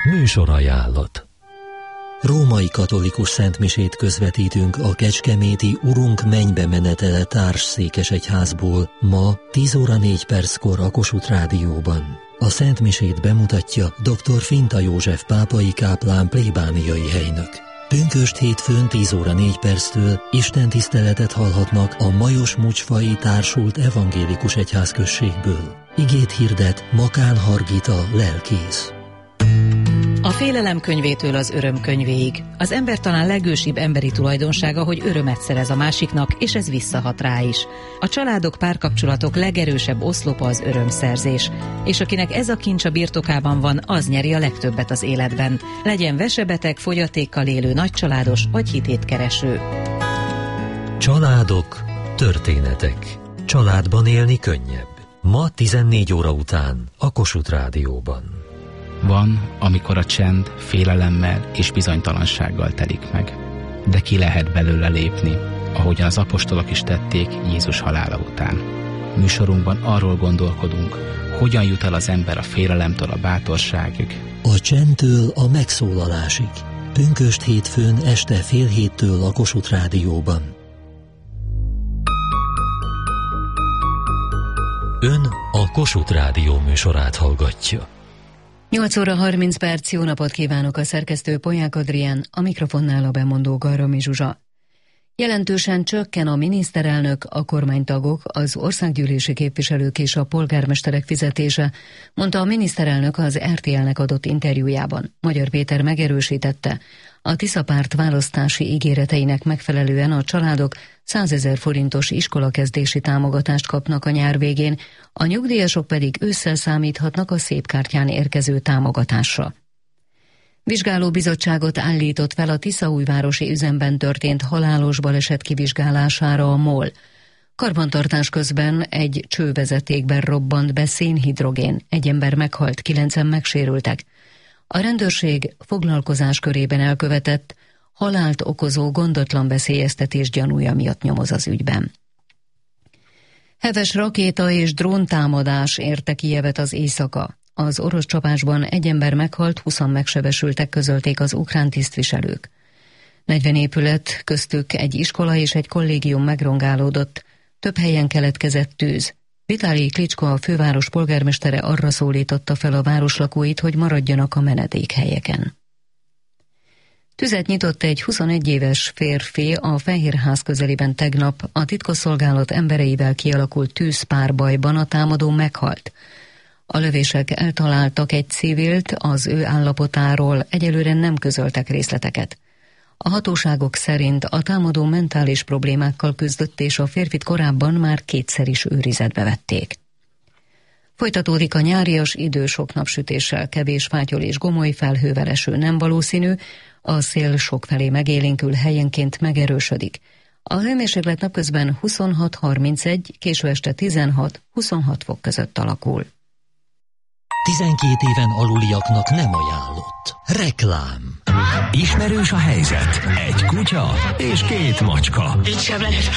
Műsorajánlat. Római katolikus szentmisét közvetítünk a kecskeméti Urunk mennybe menetele társszékesegyházból ma 10 óra 4 perckor a Kossuth Rádióban. A szentmisét bemutatja dr. Finta József pápai káplán plébániai helynök. Pünkösd hétfőn 10 óra 4 perctől istentiszteletet hallhatnak a Majos Mucsfai Társult Evangélikus Egyházközségből. Igét hirdet Makán Hargita lelkész. A félelem könyvétől az öröm könyvéig. Az ember talán legősibb emberi tulajdonsága, hogy örömet szerez a másiknak, és ez visszahat rá is. A családok, párkapcsolatok legerősebb oszlopa az örömszerzés, és akinek ez a kincs a birtokában van, az nyeri a legtöbbet az életben. Legyen vesebeteg, fogyatékkal élő, nagycsaládos vagy hitétkereső. Családok, történetek. Családban élni könnyebb. Ma 14 óra után a Kossuth Rádióban. Van, amikor a csend félelemmel és bizonytalansággal telik meg. De ki lehet belőle lépni, ahogyan az apostolok is tették Jézus halála után. Műsorunkban arról gondolkodunk, hogyan jut el az ember a félelemtől a bátorságig. A csendtől a megszólalásig. Pünkösd hétfőn este 6:30 a Kossuth Rádióban. Ön a Kossuth Rádió műsorát hallgatja. 8 óra 30 perc, jó napot kívánok, a szerkesztő Polyák Adrián, a mikrofonnál a bemondó Garromi Zsuzsa. Jelentősen csökken a miniszterelnök, a kormánytagok, az országgyűlési képviselők és a polgármesterek fizetése, mondta a miniszterelnök az RTL-nek adott interjújában. Magyar Péter megerősítette, a Tisza párt választási ígéreteinek megfelelően a családok 100 000 forintos iskolakezdési támogatást kapnak a nyár végén, a nyugdíjasok pedig ősszel számíthatnak a szépkártyán érkező támogatásra. Vizsgálóbizottságot állított fel a tiszaújvárosi üzemben történt halálos baleset kivizsgálására a MOL. Karbantartás közben egy csővezetékben robbant be szénhidrogén, egy ember meghalt, 9-en megsérültek. A rendőrség foglalkozás körében elkövetett, halált okozó gondotlan veszélyeztetés gyanúja miatt nyomoz az ügyben. Heves rakéta és dróntámadás érte Kijevet az éjszaka. Az orosz csapásban egy ember meghalt, 20-an megsebesültek, közölték az ukrán tisztviselők. 40 épület, köztük egy iskola és egy kollégium megrongálódott, több helyen keletkezett tűz. Vitali Klitschko, a főváros polgármestere arra szólította fel a városlakóit, hogy maradjanak a menedékhelyeken. Tüzet nyitott egy 21 éves férfi a Fehérház közelében tegnap, a titkosszolgálat embereivel kialakult tűzpárbajban a támadó meghalt. A lövések eltaláltak egy civilt, az ő állapotáról egyelőre nem közöltek részleteket. A hatóságok szerint a támadó mentális problémákkal küzdött, és a férfit korábban már 2-szer is őrizetbe vették. Folytatódik a nyárias idő, sok napsütéssel, kevés fátyol és gomoly felhővel, eső nem valószínű, a szél sokfelé megélénkül, helyenként megerősödik. A hőmérséklet napközben 26-31, késő este 16-26 fok között alakul. 12 éven aluliaknak nem ajánlott. Reklám. Ismerős a helyzet. Egy kutya és 2 macska. Így sem lehet.